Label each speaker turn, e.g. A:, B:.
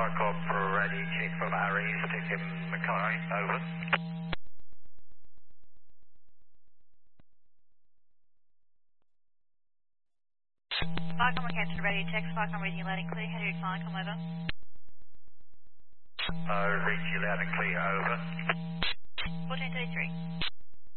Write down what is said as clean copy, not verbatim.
A: Farcom ready, check from Harry's, taking Mackay, over.
B: Farcom and Captain ready, check Farcom reading loud and clear, headed Farcom, over.
A: Reach you loud and clear, over.
B: 1433.